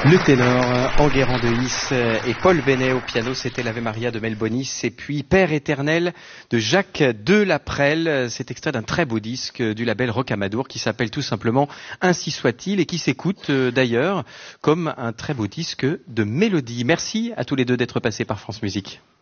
Le ténor Enguerrand de Is et Paul Benet au piano, c'était l'Ave Maria de Melbonis, et puis Père éternel de Jacques Delaprelle. C'est extrait d'un très beau disque du label Rocamadour qui s'appelle tout simplement Ainsi soit-il et qui s'écoute d'ailleurs comme un très beau disque de mélodie. Merci à tous les deux d'être passés par France Musique.